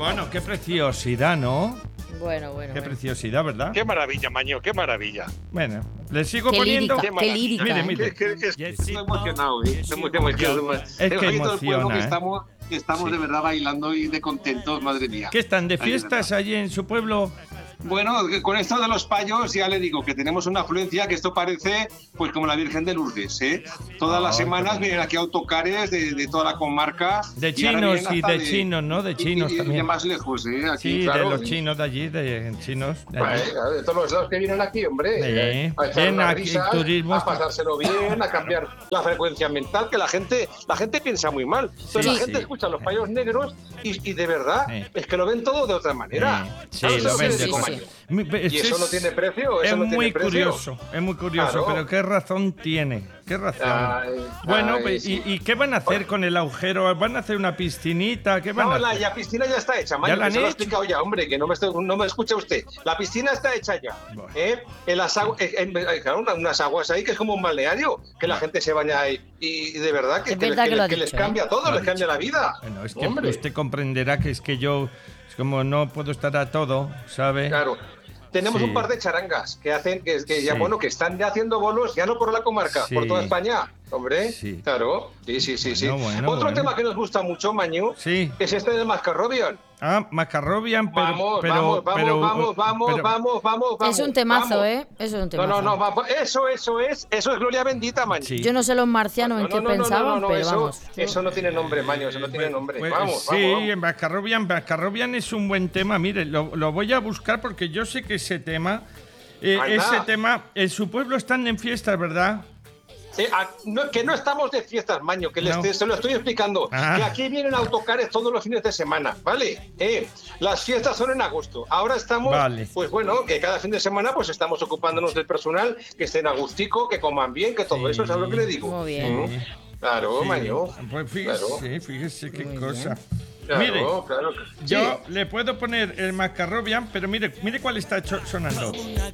Bueno, qué preciosidad, ¿no? Bueno. Qué preciosidad, ¿verdad? Qué maravilla, Maño, qué maravilla. Bueno, le sigo Qué poniendo... lírica, qué lírica. Mire. Estoy emocionado, estoy muy emocionado. Es que Todo el pueblo emociona, que estamos de verdad bailando y de contentos, madre mía. ¿Qué están de Ay, de fiestas verdad. allí en su pueblo? Bueno, con esto de los payos ya le digo que tenemos una afluencia que esto parece pues como la Virgen de Lourdes, ¿eh? Todas las semanas vienen aquí autocares de toda la comarca. De y ahora chinos vienen y hasta de chinos, ¿no? De chinos y también. de más lejos, ¿eh? Aquí, Sí, claro. de los chinos de allí, de chinos de allí. De todos los lados que vienen aquí, hombre. Sí. A echar Ven unas aquí, risas, turismo. a pasárselo bien, a cambiar la frecuencia mental, que la gente piensa muy mal. Entonces Sí, la gente sí. escucha los payos negros y de verdad Sí. es que lo ven todo de otra manera. Sí, ¿Sabes lo lo que ven les de digo, otra Maño? Y eso no tiene precio, eso es no tiene muy precio. curioso, es muy curioso, Claro. pero qué razón tiene, qué razón. Ay, Bueno, sí. ¿y qué van a hacer con el agujero? ¿Van a hacer una piscinita? ¿Qué van a No, hacer? la piscina ya está hecha, Maño, ¿Ya la que han se lo he hecho? explicado ya, hombre, que no me escucha usted. La piscina está hecha ya. Bueno. En las aguas, claro, unas aguas ahí que es como un balneario, que la gente se baña ahí. Y de verdad que, Es verdad que lo ha les dicho, cambia todo, Lo ha les cambia dicho. la vida. Bueno, es que Hombre. usted comprenderá que es que yo, es como no puedo estar a todo, ¿sabe? Claro. Tenemos Sí. un par de charangas que hacen, que ya, Sí. bueno, que están ya haciendo bolos, ya no por la comarca, Sí. por toda España. Hombre, Sí. claro, sí. Bueno, Otro bueno. tema que nos gusta mucho, Mañu, Sí. es este de Mascarrobian. Ah, Macarrobian, pero... Vamos. Es un temazo, vamos. ¿eh? Eso es un temazo. No, eso es gloria bendita, Maño. Sí. Yo no sé los marcianos en qué pensaban, pero eso, vamos. eso no tiene nombre, Maño, eso no tiene nombre. Pues, Vamos. sí, Macarrobian es un buen tema. Mire, lo voy a buscar porque yo sé que ese tema, en su pueblo están en fiestas, ¿verdad? Que no estamos de fiestas, Maño, que No. se lo estoy explicando. Ah. Que aquí vienen autocares todos los fines de semana, ¿vale? Las fiestas son en agosto. Ahora estamos, Vale. pues bueno, que cada fin de semana pues estamos ocupándonos del personal, que estén agustico, que coman bien, que todo Sí. eso, ¿sabes lo que le digo? Muy bien. Sí. Claro, Sí. Maño. Pues fíjese qué Muy cosa. Claro, Mire, claro. yo le puedo poner el Macarrobian, pero mire cuál está sonando.